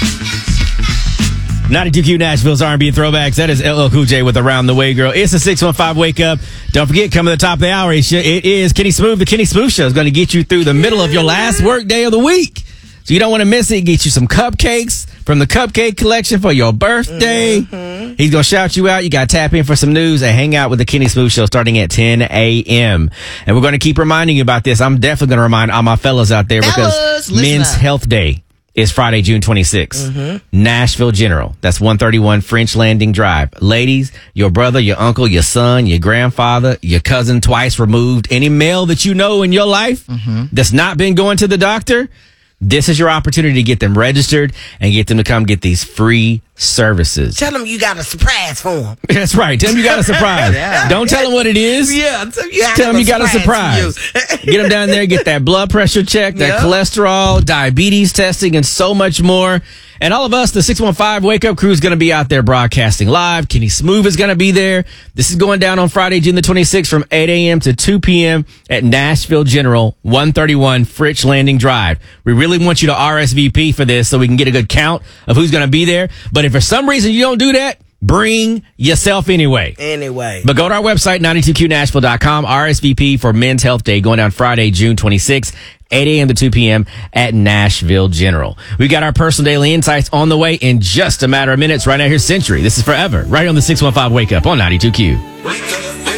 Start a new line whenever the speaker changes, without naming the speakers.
92Q Nashville's R&B Throwbacks. That is LL Cool J with Around the Way, Girl. It's a 615 Wake Up. Don't forget, coming at the top of the hour, it is Kenny Smooth. The Kenny Smooth Show is going to get you through the middle of your last work day of the week. So you don't want to miss it. Get you some cupcakes from the Cupcake Collection for your birthday. Mm-hmm. He's going to shout you out. You got to tap in for some news and hang out with the Kenny Smooth Show starting at 10 a.m. And we're going to keep reminding you about this. I'm definitely going to remind all my fellas out there because Men's Health Day is Friday, June 26th. Mm-hmm. Nashville General. That's 131 French Landing Drive. Ladies, your brother, your uncle, your son, your grandfather, your cousin twice removed, any male that you know in your life that's not been going to the doctor, this is your opportunity to get them registered and get them to come get these free services.
Tell them you got a surprise for them.
That's right. Tell them you got a surprise.
Yeah.
Don't tell them what it is.
Yeah.
Tell them you got a surprise. Get them down there, get that blood pressure check, that cholesterol, diabetes testing, and so much more. And all of us, the 615 Wake Up Crew, is going to be out there broadcasting live. Kenny Smooth is going to be there. This is going down on Friday, June the 26th from 8 a.m. to 2 p.m. at Nashville General, 131 French Landing Drive. We really want you to RSVP for this so we can get a good count of who's going to be there. But if for some reason you don't do that, bring yourself anyway. But go to our website, 92qnashville.com, RSVP for Men's Health Day going down Friday, June 26th, 8 a.m. to 2 p.m. at Nashville General. We got our personal daily insights on the way in just a matter of minutes. Right now, here's Century. This is Forever, right on the 615 Wake Up on 92Q.